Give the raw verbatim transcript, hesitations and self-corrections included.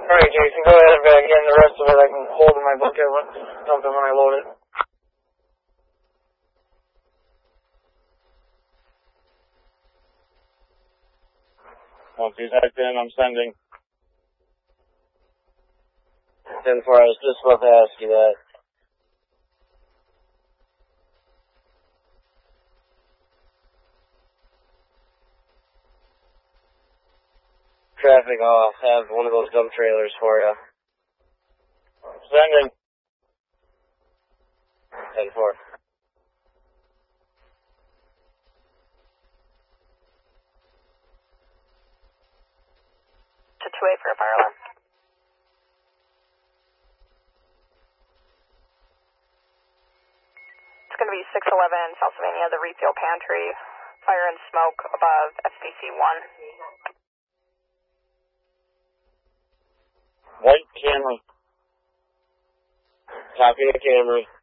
Alright, Jason, go ahead and back in. The rest of it I can hold in my bucket, dump it when I load it. Once he's hacked in, I'm sending. ten four, I was just about to ask you that. Traffic, I'll have one of those dump trailers for you. Sending. ten four. To two eight for a fire alarm. It's going to be six eleven Pennsylvania, the refuel pantry. Fire and smoke above S P C one. White camera. Copy the camera.